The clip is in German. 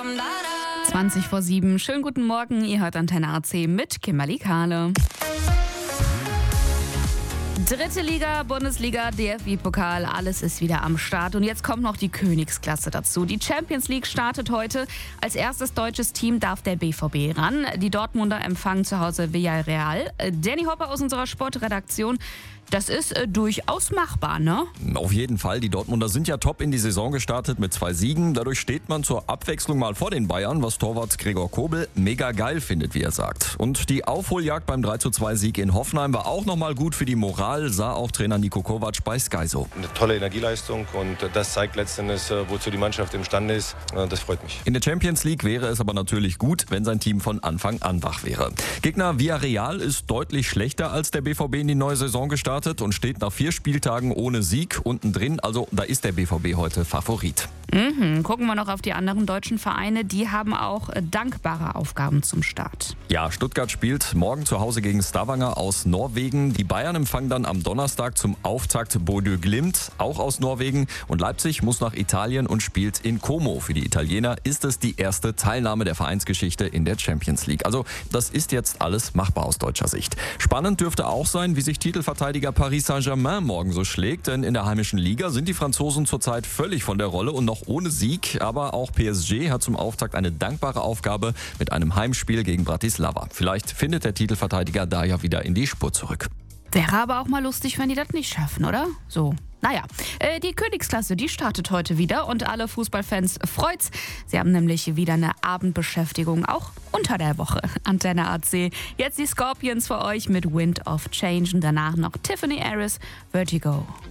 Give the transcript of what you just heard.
7:20. Schönen guten Morgen, ihr hört Antenne AC mit Kimberly Kahle. Dritte Liga, Bundesliga, DFB-Pokal, alles ist wieder am Start. Und jetzt kommt noch die Königsklasse dazu. Die Champions League startet heute. Als erstes deutsches Team darf der BVB ran. Die Dortmunder empfangen zu Hause Villarreal. Danny Hopper aus unserer Sportredaktion. Das ist durchaus machbar, ne? Auf jeden Fall. Die Dortmunder sind ja top in die Saison gestartet mit 2 Siegen. Dadurch steht man zur Abwechslung mal vor den Bayern, was Torwart Gregor Kobel mega geil findet, wie er sagt. Und die Aufholjagd beim 3:2-Sieg in Hoffenheim war auch nochmal gut für die Moral, sah auch Trainer Niko Kovac bei Sky so. Eine tolle Energieleistung und das zeigt letztendlich, wozu die Mannschaft imstande ist. Das freut mich. In der Champions League wäre es aber natürlich gut, wenn sein Team von Anfang an wach wäre. Gegner Villarreal ist deutlich schlechter als der BVB in die neue Saison gestartet und steht nach 4 Spieltagen ohne Sieg unten drin. Also da ist der BVB heute Favorit. Gucken wir noch auf die anderen deutschen Vereine. Die haben auch dankbare Aufgaben zum Start. Ja, Stuttgart spielt morgen zu Hause gegen Stavanger aus Norwegen. Die Bayern empfangen dann am Donnerstag zum Auftakt Bodø Glimt, auch aus Norwegen. Und Leipzig muss nach Italien und spielt in Como. Für die Italiener ist es die erste Teilnahme der Vereinsgeschichte in der Champions League. Also das ist jetzt alles machbar aus deutscher Sicht. Spannend dürfte auch sein, wie sich Titelverteidiger Paris Saint-Germain morgen so schlägt. Denn in der heimischen Liga sind die Franzosen zurzeit völlig von der Rolle und noch ohne Sieg. Aber auch PSG hat zum Auftakt eine dankbare Aufgabe mit einem Heimspiel gegen Bratislava. Vielleicht findet der Titelverteidiger da ja wieder in die Spur zurück. Wäre aber auch mal lustig, wenn die das nicht schaffen, oder? So. Naja, die Königsklasse, die startet heute wieder und alle Fußballfans freut's. Sie haben nämlich wieder eine Abendbeschäftigung, auch unter der Woche. Antenne AC. Jetzt die Scorpions für euch mit Wind of Change und danach noch Tiffany Harris, Vertigo.